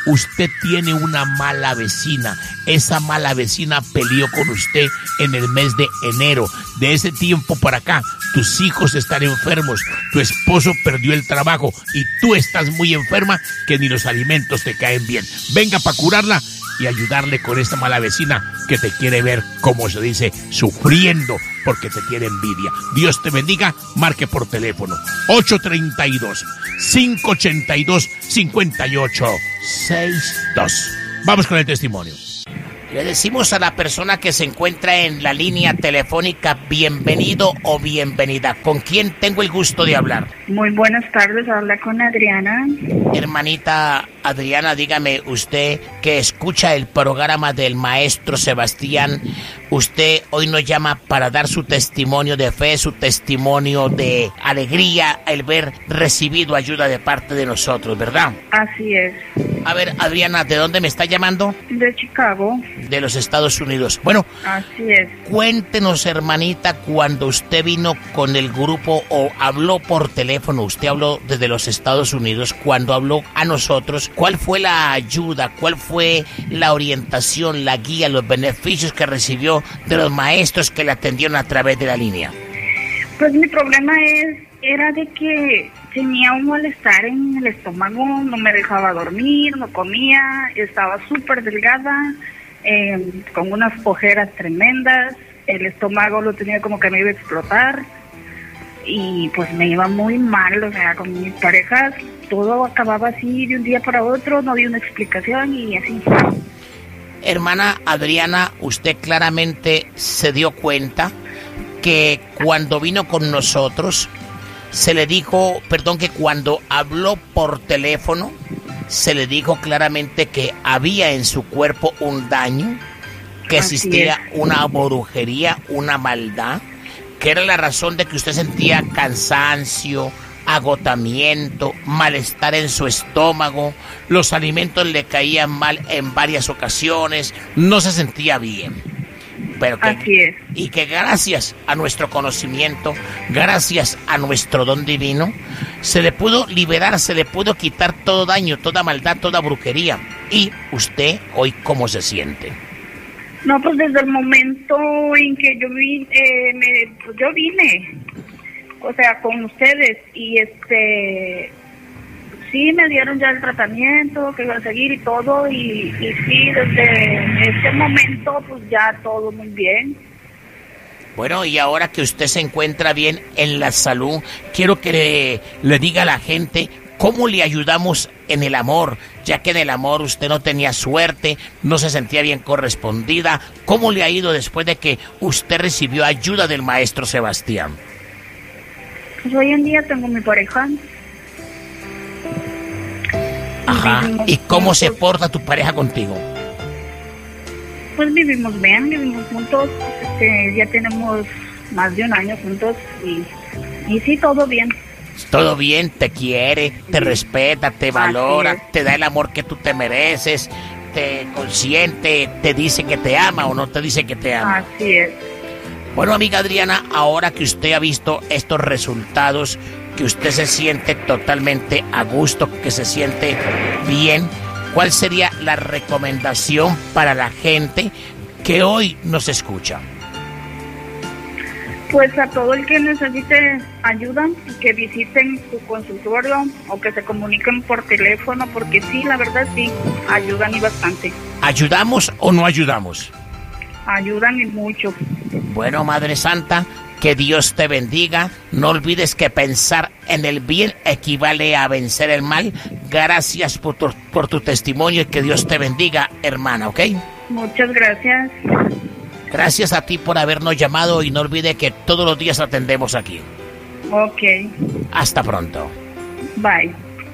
usted tiene una mala vecina. Esa mala vecina peleó con usted en el mes de enero. De ese tiempo para acá, tus hijos están enfermos, tu esposo perdió el trabajo y tú estás muy enferma que ni los alimentos te caen bien. Venga para curarla y ayudarle con esta mala vecina que te quiere ver, como se dice, sufriendo porque te tiene envidia. Dios te bendiga, marque por teléfono ocho tres dos, cinco ocho dos, cinco ocho seis dos. Vamos con el testimonio. Le decimos a la persona que se encuentra en la línea telefónica, bienvenido o bienvenida. ¿Con quién tengo el gusto de hablar? Muy buenas tardes, habla con Adriana. Hermanita Adriana, dígame, usted que escucha el programa del maestro Sebastián, usted hoy nos llama para dar su testimonio de fe, su testimonio de alegría, el ver recibido ayuda de parte de nosotros, ¿verdad? Así es. A ver, Adriana, ¿de dónde me está llamando? De Chicago. De los Estados Unidos. Bueno, así es. Cuéntenos, hermanita, cuando usted vino con el grupo o habló por teléfono, usted habló desde los Estados Unidos, cuando habló a nosotros, ¿cuál fue la ayuda, cuál fue la orientación, la guía, los beneficios que recibió de los maestros que le atendieron a través de la línea? Pues mi problema es, era de que tenía un malestar en el estómago, no me dejaba dormir, no comía, estaba súper delgada, eh, con unas ojeras tremendas, el estómago lo tenía como que me iba a explotar y pues me iba muy mal, o sea, con mis parejas todo acababa así de un día para otro, no había una explicación y así. Hermana Adriana, usted claramente se dio cuenta que cuando vino con nosotros se le dijo, perdón, que cuando habló por teléfono se le dijo claramente que había en su cuerpo un daño, que existía una brujería, una maldad, que era la razón de que usted sentía cansancio, agotamiento, malestar en su estómago, los alimentos le caían mal en varias ocasiones, no se sentía bien. Pero que, así es. Y que gracias a nuestro conocimiento, gracias a nuestro don divino, se le pudo liberar, se le pudo quitar todo daño, toda maldad, toda brujería. ¿Y usted hoy cómo se siente? No, pues desde el momento en que yo, vi, eh, me, pues yo vine, o sea, con ustedes, y este... sí, me dieron ya el tratamiento que iba a seguir y todo, y, y sí, desde este momento, pues ya todo muy bien. Bueno, y ahora que usted se encuentra bien en la salud, quiero que le, le diga a la gente cómo le ayudamos en el amor, ya que en el amor usted no tenía suerte, no se sentía bien correspondida. ¿Cómo le ha ido después de que usted recibió ayuda del maestro Sebastián? Pues hoy en día tengo mi pareja. Ajá. ¿Y cómo se porta tu pareja contigo? Pues vivimos bien, vivimos juntos, este, ya tenemos más de un año juntos y, y sí, todo bien. Todo bien, te quiere, te respeta, te valora, te da el amor que tú te mereces, te consiente, te dice que te ama o no te dice que te ama. Así es. Bueno, amiga Adriana, ahora que usted ha visto estos resultados, que usted se siente totalmente a gusto, que se siente bien, ¿cuál sería la recomendación para la gente que hoy nos escucha? Pues a todo el que necesite ayuda, que visiten su consultorio o que se comuniquen por teléfono, porque sí, la verdad sí, ayudan y bastante. ¿Ayudamos o no ayudamos? Ayudan y mucho. Bueno, Madre Santa, que Dios te bendiga. No olvides que pensar en el bien equivale a vencer el mal. Gracias por tu, por tu testimonio y que Dios te bendiga, hermana, ¿ok? Muchas gracias. Gracias a ti por habernos llamado y no olvide que todos los días atendemos aquí. Ok. Hasta pronto. Bye.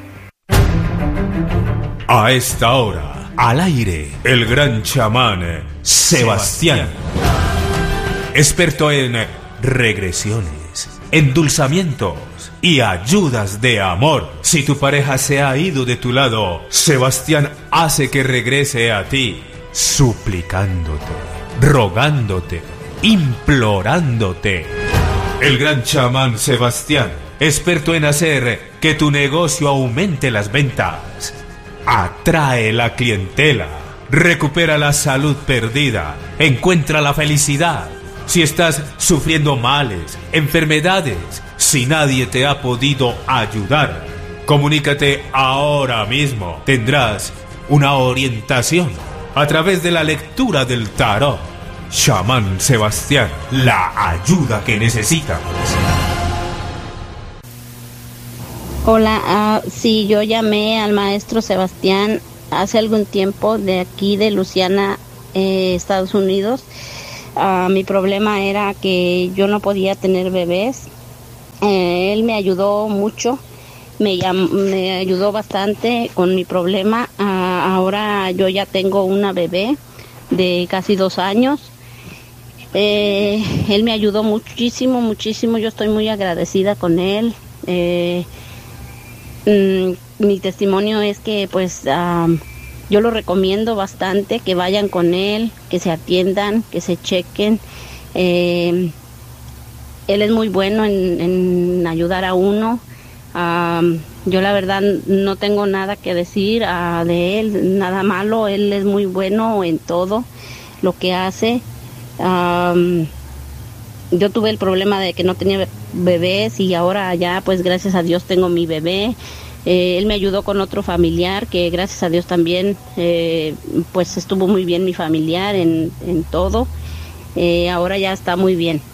A esta hora, al aire, el gran chamán Sebastián. Experto en regresiones, endulzamientos y ayudas de amor. Si tu pareja se ha ido de tu lado, Sebastián hace que regrese a ti, suplicándote, rogándote, implorándote. El gran chamán Sebastián, experto en hacer que tu negocio aumente las ventas. atrae la clientela, recupera la salud perdida, encuentra la felicidad. Si estás sufriendo males, enfermedades, si nadie te ha podido ayudar, comunícate ahora mismo. Tendrás una orientación a través de la lectura del tarot. Chamán Sebastián, la ayuda que necesitas. Hola, uh, sí, yo llamé al maestro Sebastián hace algún tiempo de aquí de Luisiana, eh, Estados Unidos. Uh, mi problema era que yo no podía tener bebés. Eh, él me ayudó mucho, me, llam- me ayudó bastante con mi problema. Uh, ahora yo ya tengo una bebé de casi dos años. Eh, él me ayudó muchísimo, muchísimo. Yo estoy muy agradecida con él. Eh, mm, mi testimonio es que pues uh, yo lo recomiendo bastante, que vayan con él, que se atiendan, que se chequen. Eh, él es muy bueno en, en ayudar a uno. Uh, yo la verdad no tengo nada que decir uh, de él, nada malo. Él es muy bueno en todo lo que hace. Um, yo tuve el problema de que no tenía bebés y ahora ya pues gracias a Dios tengo mi bebé. Eh, él me ayudó con otro familiar que gracias a Dios también eh, pues estuvo muy bien mi familiar en, en todo. Eh, ahora ya está muy bien.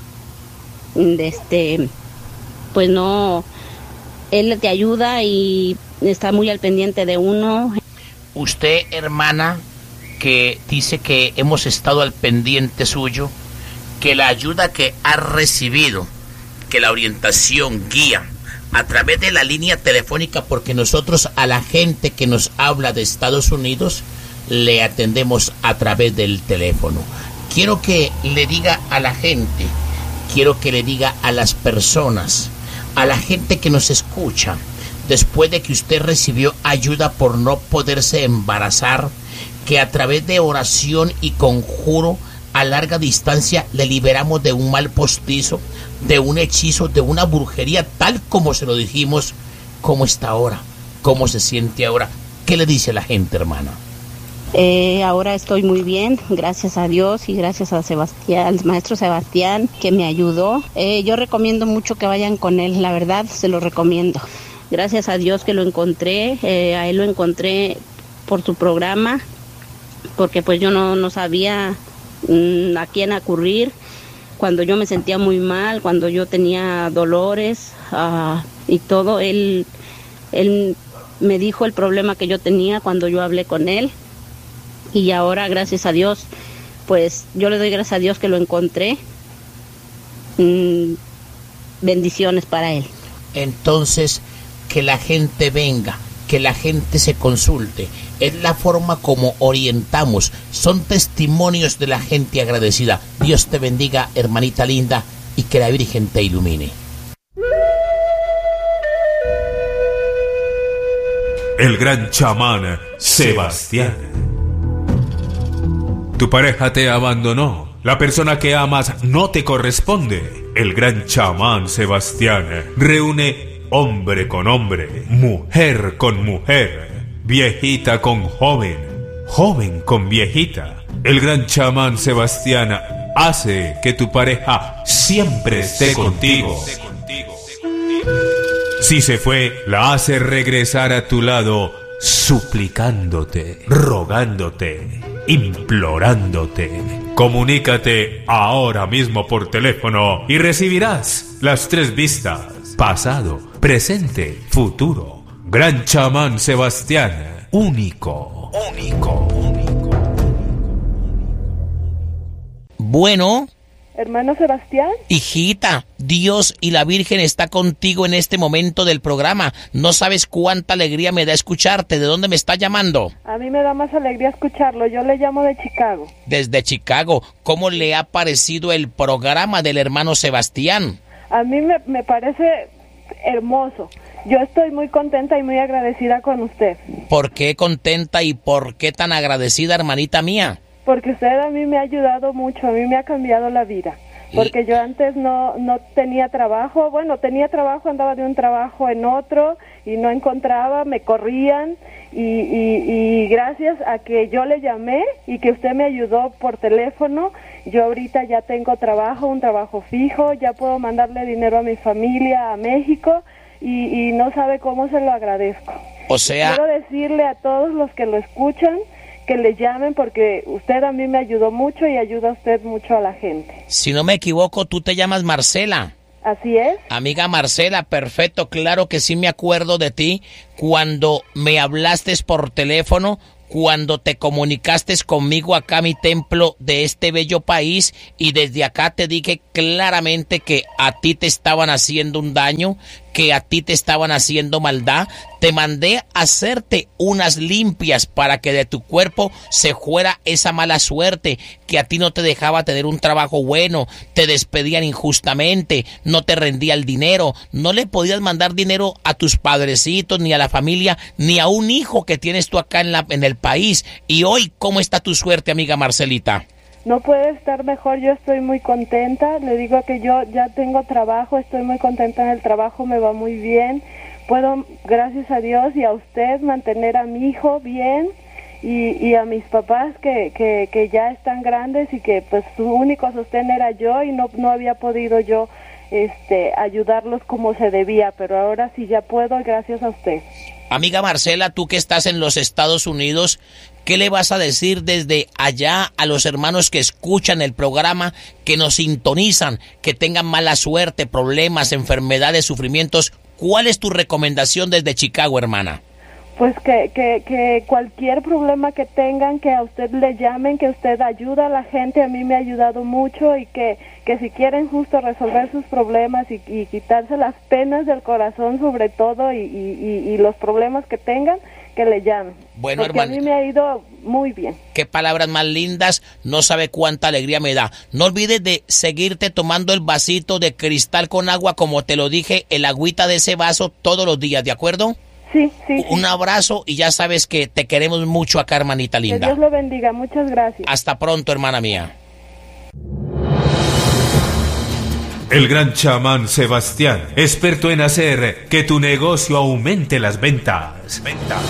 Este, pues no, él te ayuda y está muy al pendiente de uno. Usted, hermana, que dice que hemos estado al pendiente suyo, que la ayuda que ha recibido, que la orientación, guía, a través de la línea telefónica, porque nosotros a la gente que nos habla de Estados Unidos, le atendemos a través del teléfono. Quiero que le diga a la gente, quiero que le diga a las personas, a la gente que nos escucha, después de que usted recibió ayuda por no poderse embarazar, que a través de oración y conjuro a larga distancia le liberamos de un mal postizo, de un hechizo, de una brujería, tal como se lo dijimos. ¿Cómo está ahora? ¿Cómo se siente ahora? ¿Qué le dice la gente, hermana? Eh, ahora estoy muy bien, gracias a Dios y gracias a Sebastián, al maestro Sebastián que me ayudó. Eh, yo recomiendo mucho que vayan con él, la verdad, se lo recomiendo. Gracias a Dios que lo encontré, eh, a él lo encontré por su programa, porque pues yo no, no sabía mmm, a quién acudir cuando yo me sentía muy mal, cuando yo tenía dolores uh, y todo. Él, él me dijo el problema que yo tenía cuando yo hablé con él y ahora gracias a Dios, pues yo le doy gracias a Dios que lo encontré. Mm, bendiciones para él. Entonces, que la gente venga, que la gente se consulte, es la forma como orientamos, son testimonios de la gente agradecida. Dios te bendiga, hermanita linda, y que la Virgen te ilumine. El gran chamán Sebastián. Tu pareja te abandonó, la persona que amas no te corresponde. El gran chamán Sebastián reúne hombre con hombre, mujer con mujer, viejita con joven, joven con viejita. El gran chamán Sebastián hace que tu pareja siempre esté contigo. Si se fue, la hace regresar a tu lado, suplicándote, rogándote, implorándote. Comunícate ahora mismo por teléfono y recibirás las tres vistas: pasado, presente, futuro. Gran chamán Sebastián, único, único, único. Bueno, hermano Sebastián. Hijita, Dios y la Virgen está contigo en este momento del programa. No sabes cuánta alegría me da escucharte. ¿De dónde me está llamando? A mí me da más alegría escucharlo. Yo le llamo de Chicago. Desde Chicago. ¿Cómo le ha parecido el programa del hermano Sebastián? A mí me, me parece hermoso. Yo estoy muy contenta y muy agradecida con usted. ¿Por qué contenta y por qué tan agradecida, hermanita mía? Porque usted a mí me ha ayudado mucho, a mí me ha cambiado la vida. porque yo antes no, no tenía trabajo, bueno, tenía trabajo, andaba de un trabajo en otro y no encontraba, me corrían y, y, y gracias a que yo le llamé y que usted me ayudó por teléfono, yo ahorita ya tengo trabajo, un trabajo fijo, ya puedo mandarle dinero a mi familia a México y, y no sabe cómo se lo agradezco. O sea... Quiero decirle a todos los que lo escuchan que le llamen porque usted a mí me ayudó mucho y ayuda a usted mucho a la gente. Si no me equivoco, tú te llamas Marcela. Así es. Amiga Marcela, perfecto, claro que sí me acuerdo de ti cuando me hablaste por teléfono, cuando te comunicaste conmigo acá a mi templo de este bello país y desde acá te dije claramente que a ti te estaban haciendo un daño, que a ti te estaban haciendo maldad. Te mandé a hacerte unas limpias para que de tu cuerpo se fuera esa mala suerte, que a ti no te dejaba tener un trabajo bueno, te despedían injustamente, no te rendía el dinero, no le podías mandar dinero a tus padrecitos, ni a la familia, ni a un hijo que tienes tú acá en, la, en el país. Y hoy, ¿cómo está tu suerte, amiga Marcelita? No puede estar mejor, yo estoy muy contenta, le digo que yo ya tengo trabajo, estoy muy contenta en el trabajo, me va muy bien, puedo, gracias a Dios y a usted, mantener a mi hijo bien y, y a mis papás que, que, que ya están grandes y que pues su único sostén era yo y no, no había podido yo este, ayudarlos como se debía, pero ahora sí ya puedo gracias a usted. Amiga Marcela, tú que estás en los Estados Unidos, ¿qué le vas a decir desde allá a los hermanos que escuchan el programa, que nos sintonizan, que tengan mala suerte, problemas, enfermedades, sufrimientos? ¿Cuál es tu recomendación desde Chicago, hermana? Pues que, que, que cualquier problema que tengan, que a usted le llamen, que usted ayuda a la gente, a mí me ha ayudado mucho y que, que si quieren justo resolver sus problemas y, y quitarse las penas del corazón sobre todo y, y, y los problemas que tengan, que le llamen. Bueno, porque hermano, a mí me ha ido muy bien. Qué palabras más lindas, no sabe cuánta alegría me da. No olvides de seguirte tomando el vasito de cristal con agua, como te lo dije, el agüita de ese vaso todos los días, ¿de acuerdo? Sí, sí. Un abrazo y ya sabes que te queremos mucho acá, hermanita linda. Que Dios lo bendiga, muchas gracias. Hasta pronto, hermana mía. El gran chamán Sebastián, experto en hacer que tu negocio aumente las ventas. Ventas.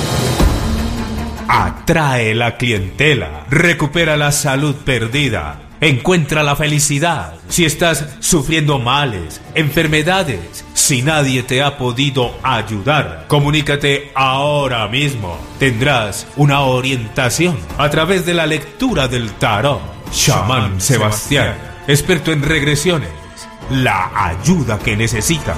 Atrae la clientela, recupera la salud perdida, encuentra la felicidad. Si estás sufriendo males, enfermedades, si nadie te ha podido ayudar, comunícate ahora mismo. Tendrás una orientación a través de la lectura del tarot. Chamán Sebastián, experto en regresiones, la ayuda que necesitas.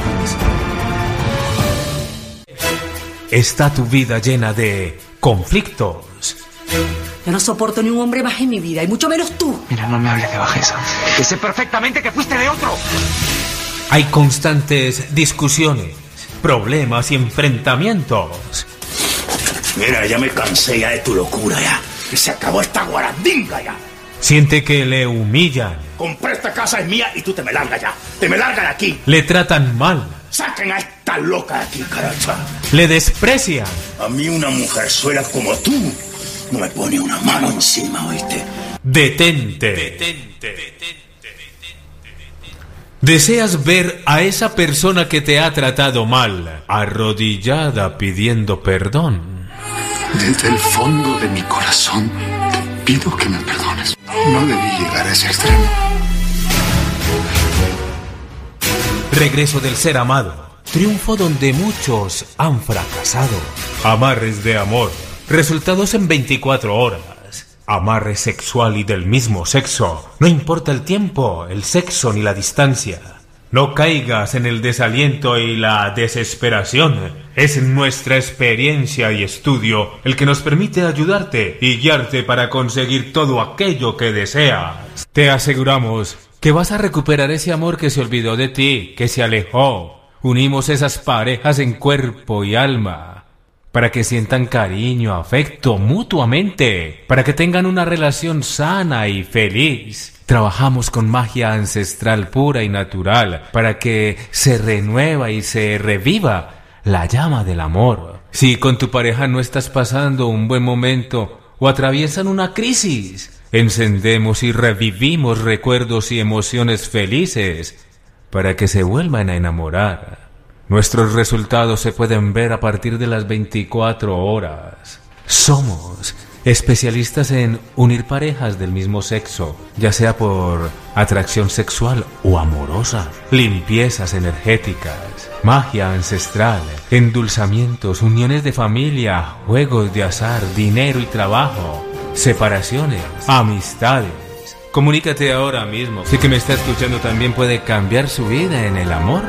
¿Está tu vida llena de conflictos? Yo no soporto ni un hombre más en mi vida, y mucho menos tú. Mira, no me hables de bajeza, que sé perfectamente que fuiste de otro. Hay constantes discusiones, problemas y enfrentamientos. Mira, ya me cansé ya de tu locura ya. Que se acabó esta guarandinga ya. Siente que le humillan. Compré esta casa, es mía y tú te me largas ya. Te me largas de aquí. Le tratan mal. Saquen a esta loca de aquí, caracha. Le desprecian. A mí una mujerzuela como tú no me pone una mano encima, ¿oíste? Detente. Detente. ¿Deseas ver a esa persona que te ha tratado mal, arrodillada pidiendo perdón? Desde el fondo de mi corazón te pido que me perdones. No debí llegar a ese extremo. Regreso del ser amado. Triunfo donde muchos han fracasado. Amarres de amor. Resultados en veinticuatro horas. Amarre sexual y del mismo sexo. No importa el tiempo, el sexo ni la distancia. No caigas en el desaliento y la desesperación. Es nuestra experiencia y estudio el que nos permite ayudarte y guiarte para conseguir todo aquello que deseas. Te aseguramos que vas a recuperar ese amor que se olvidó de ti, que se alejó. Unimos esas parejas en cuerpo y alma para que sientan cariño, afecto mutuamente, para que tengan una relación sana y feliz. Trabajamos con magia ancestral pura y natural para que se renueva y se reviva la llama del amor. Si con tu pareja no estás pasando un buen momento o atraviesan una crisis, encendemos y revivimos recuerdos y emociones felices para que se vuelvan a enamorar. Nuestros resultados se pueden ver a partir de las veinticuatro horas. Somos especialistas en unir parejas del mismo sexo, ya sea por atracción sexual o amorosa, limpiezas energéticas, magia ancestral, endulzamientos, uniones de familia, juegos de azar, dinero y trabajo, separaciones, amistades. Comunícate ahora mismo. Si que me está escuchando también puede cambiar su vida en el amor.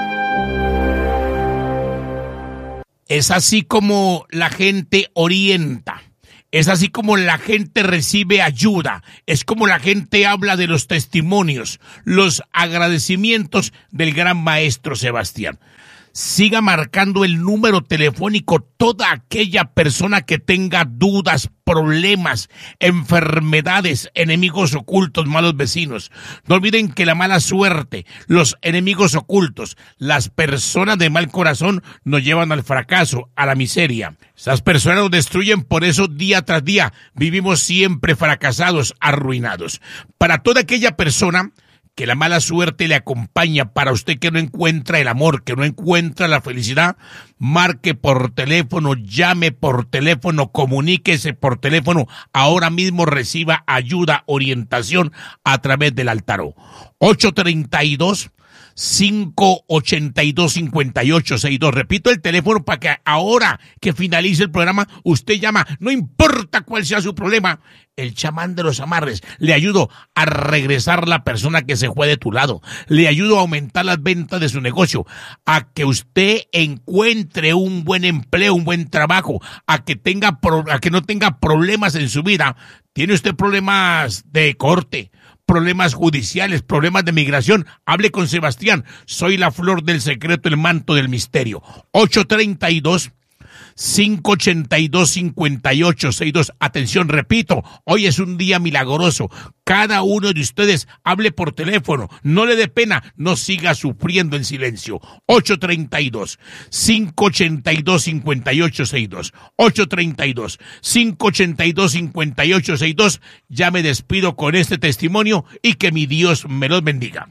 Es así como la gente orienta. Es así como la gente recibe ayuda. Es como la gente habla de los testimonios, los agradecimientos del gran maestro Sebastián. Siga marcando el número telefónico toda aquella persona que tenga dudas, problemas, enfermedades, enemigos ocultos, malos vecinos. No olviden que la mala suerte, los enemigos ocultos, las personas de mal corazón nos llevan al fracaso, a la miseria. Esas personas nos destruyen, por eso día tras día vivimos siempre fracasados, arruinados. Para toda aquella persona que la mala suerte le acompaña, para usted que no encuentra el amor, que no encuentra la felicidad, marque por teléfono, llame por teléfono, comuníquese por teléfono, ahora mismo reciba ayuda, orientación a través del Altaró. ocho treinta y dos, cinco ochenta y dos, cincuenta y ocho sesenta y dos. Repito el teléfono para que ahora que finalice el programa, usted llama, no importa cuál sea su problema, el chamán de los amarres, le ayudo a regresar la persona que se fue de tu lado, le ayudo a aumentar las ventas de su negocio, a que usted encuentre un buen empleo, un buen trabajo, a que tenga, a que no tenga problemas en su vida. ¿Tiene usted problemas de corte, problemas judiciales, problemas de migración? Hable con Sebastián. Soy la flor del secreto, el manto del misterio. ocho treinta y dos, cinco ochenta y dos, cincuenta y ocho sesenta y dos. Atención, repito, hoy es un día milagroso. Cada uno de ustedes hable por teléfono. No le dé pena, no siga sufriendo en silencio. ocho treinta y dos, cinco ochenta y dos, cincuenta y ocho sesenta y dos. ocho treinta y dos, cinco ochenta y dos, cincuenta y ocho sesenta y dos. Ya me despido con este testimonio y que mi Dios me los bendiga.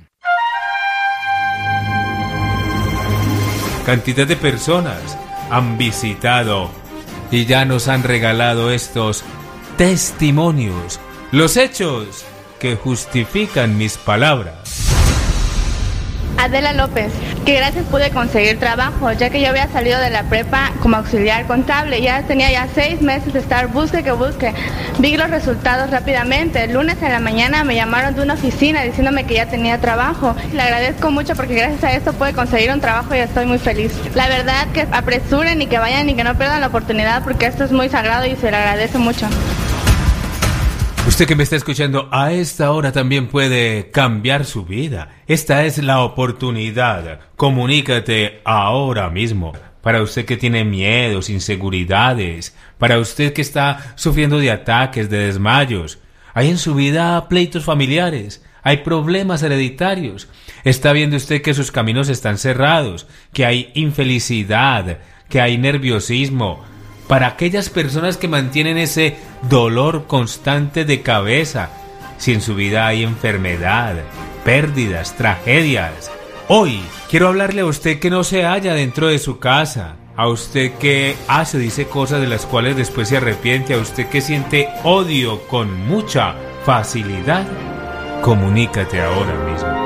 Cantidad de personas han visitado y ya nos han regalado estos testimonios, los hechos que justifican mis palabras. Adela López, que gracias pude conseguir trabajo, ya que yo había salido de la prepa como auxiliar contable. Ya tenía ya seis meses de estar busque que busque. Vi los resultados rápidamente. El lunes en la mañana me llamaron de una oficina diciéndome que ya tenía trabajo. Le agradezco mucho porque gracias a esto pude conseguir un trabajo y estoy muy feliz. La verdad que apresuren y que vayan y que no pierdan la oportunidad porque esto es muy sagrado y se le agradece mucho. Usted que me está escuchando a esta hora también puede cambiar su vida. Esta es la oportunidad. Comunícate ahora mismo. Para usted que tiene miedos, inseguridades, para usted que está sufriendo de ataques, de desmayos. Hay en su vida pleitos familiares, hay problemas hereditarios. Está viendo usted que sus caminos están cerrados, que hay infelicidad, que hay nerviosismo. Para aquellas personas que mantienen ese dolor constante de cabeza, si en su vida hay enfermedad, pérdidas, tragedias. Hoy quiero hablarle a usted que no se halla dentro de su casa, a usted que hace o dice cosas de las cuales después se arrepiente, a usted que siente odio con mucha facilidad. Comunícate ahora mismo.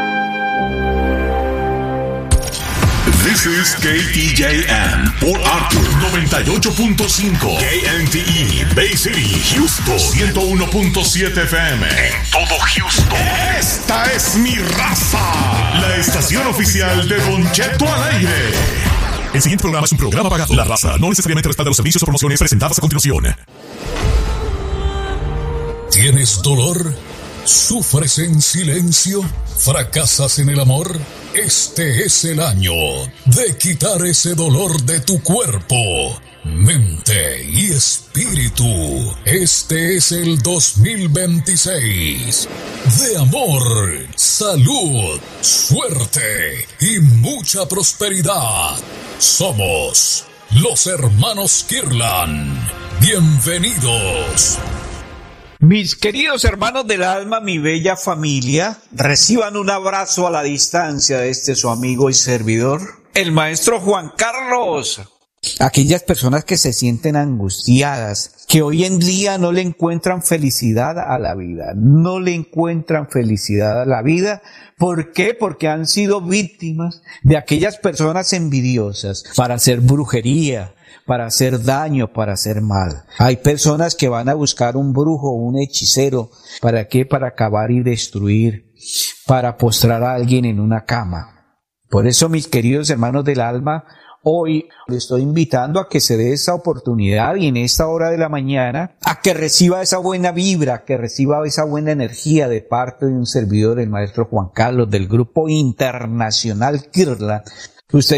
This is K T J M, Port Arthur noventa y ocho punto cinco, K N T E, Bay City, Houston ciento uno punto siete F M, en todo Houston. Esta es mi raza, la estación oficial de Don Cheto al aire. El siguiente programa es un programa pagado. La raza no necesariamente respalda los servicios o promociones presentadas a continuación. ¿Tienes dolor? ¿Sufres en silencio? ¿Fracasas en el amor? Este es el año de quitar ese dolor de tu cuerpo, mente y espíritu. Este es el dos mil veintiséis de amor, salud, suerte y mucha prosperidad. Somos los hermanos Kirlan. Bienvenidos. Mis queridos hermanos del alma, mi bella familia, reciban un abrazo a la distancia de este su amigo y servidor, el maestro Juan Carlos. Aquellas personas que se sienten angustiadas, que hoy en día no le encuentran felicidad a la vida, no le encuentran felicidad a la vida. ¿Por qué? Porque han sido víctimas de aquellas personas envidiosas para hacer brujería, para hacer daño, para hacer mal. Hay personas que van a buscar un brujo, un hechicero. ¿Para qué? Para acabar y destruir, para postrar a alguien en una cama. Por eso, mis queridos hermanos del alma, hoy le estoy invitando a que se dé esa oportunidad y en esta hora de la mañana a que reciba esa buena vibra, que reciba esa buena energía de parte de un servidor, el maestro Juan Carlos, del grupo internacional Kirlan. Usted